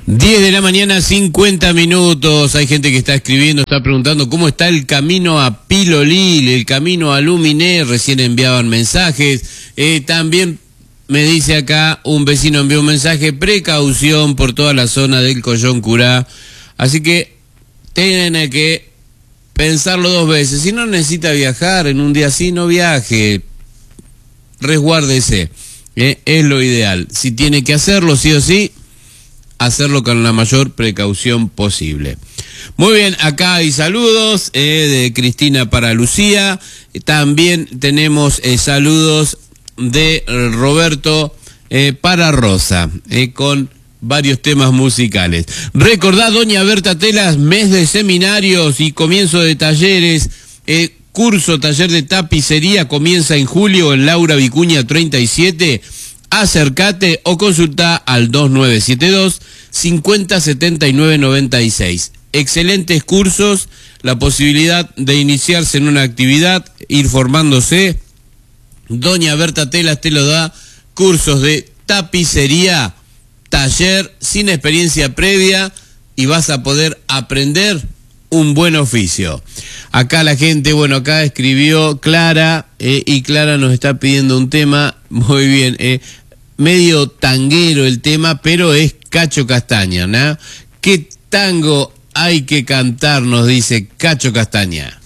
10 de la mañana, 50 minutos. Hay gente que está escribiendo, está preguntando cómo está el camino a Pilolil, el camino a Luminé. Recién enviaban mensajes. También me dice acá, un vecino envió un mensaje, precaución por toda la zona del Collón Curá. Así que tienen que pensarlo dos veces. Si no necesita viajar en un día así, no viaje. Resguárdese. Es lo ideal. Si tiene que hacerlo, sí o sí, hacerlo con la mayor precaución posible. Muy bien, acá hay saludos de Cristina para Lucía. También tenemos saludos de Roberto para Rosa, con varios temas musicales. Recordá, doña Berta Telas, mes de seminarios y comienzo de talleres. Taller de tapicería comienza en julio en Laura Vicuña 37. Acércate o consulta al 2972 507996. Excelentes cursos, la posibilidad de iniciarse en una actividad, ir formándose. Doña Berta Telas te lo da, cursos de tapicería, taller sin experiencia previa y vas a poder aprender un buen oficio. Acá la gente, bueno, acá escribió Clara, y Clara nos está pidiendo un tema, muy bien, medio tanguero el tema, pero es Cacho Castaña, ¿no? ¿Qué tango hay que cantar? Nos dice Cacho Castaña.